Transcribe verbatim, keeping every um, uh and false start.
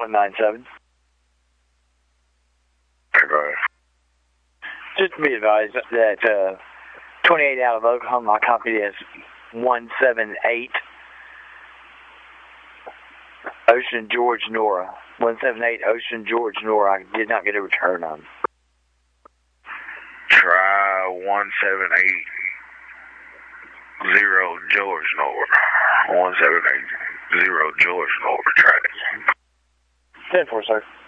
one nine seven. Okay. Just to be advised that uh, twenty-eight out of Oklahoma, I copied as one seven eight. Ocean George Nora. one seven eight Ocean George Nora. I did not get a return on. Try one seven eight zero George Nora. one seven eight zero George Nora. Try it. ten four, sir.